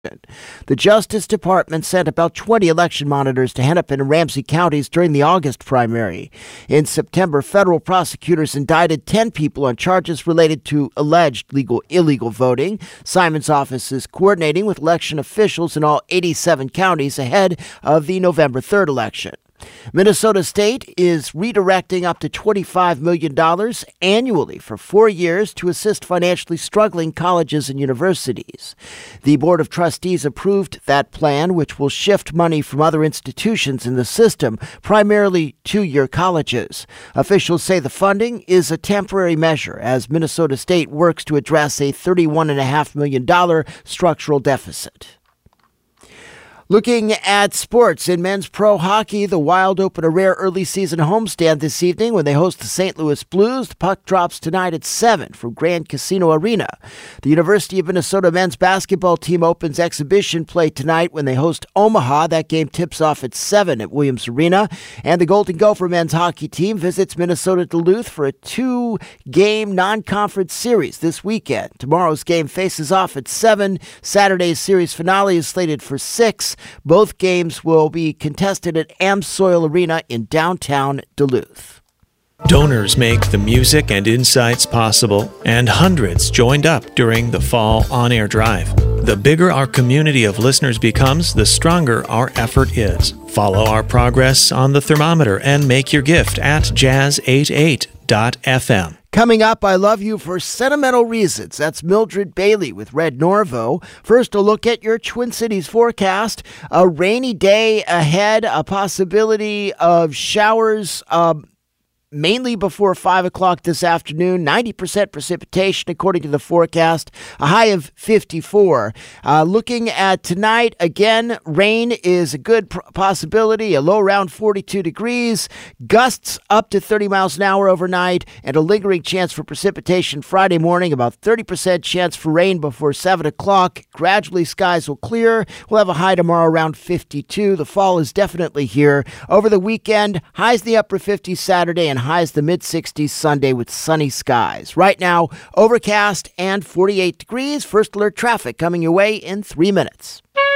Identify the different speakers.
Speaker 1: The Justice Department sent about 20 election monitors to Hennepin and Ramsey counties during the August primary. In September, federal prosecutors indicted 10 people on charges related to alleged illegal voting. Simon's office is coordinating with election officials in all 87 counties ahead of the November 3rd election. Minnesota State is redirecting up to $25 million annually for 4 years to assist financially struggling colleges and universities. The Board of Trustees approved that plan, which will shift money from other institutions in the system, primarily two-year colleges. Officials say the funding is a temporary measure as Minnesota State works to address a $31.5 million structural deficit. Looking at sports in men's pro hockey, the Wild open a rare early season homestand this evening when they host the St. Louis Blues. The puck drops tonight at 7 from Grand Casino Arena. The University of Minnesota men's basketball team opens exhibition play tonight when they host Omaha. That game tips off at 7 at Williams Arena. And the Golden Gopher men's hockey team visits Minnesota Duluth for a 2-game non-conference series this weekend. Tomorrow's game faces off at 7. Saturday's series finale is slated for 6. Both games will be contested at Amsoil Arena in downtown Duluth.
Speaker 2: Donors make the music and insights possible, and hundreds joined up during the Fall On-Air Drive. The bigger our community of listeners becomes, the stronger our effort is. Follow our progress on the thermometer and make your gift at jazz88.fm.
Speaker 1: Coming up, I Love You for Sentimental Reasons. That's Mildred Bailey with Red Norvo. First, a look at your Twin Cities forecast. A rainy day ahead, a possibility of showers mainly before 5 o'clock this afternoon. 90% precipitation according to the forecast, a high of 54. Looking at tonight, again, rain is a good possibility, a low around 42 degrees, gusts up to 30 miles an hour overnight, and a lingering chance for precipitation Friday morning, about 30% chance for rain before 7 o'clock. Gradually, skies will clear. We'll have a high tomorrow around 52. The fall is definitely here. Over the weekend, highs in the upper 50s Saturday and highs the mid-60s Sunday with sunny skies. Right now, overcast and 48 degrees. First alert traffic coming your way in 3 minutes.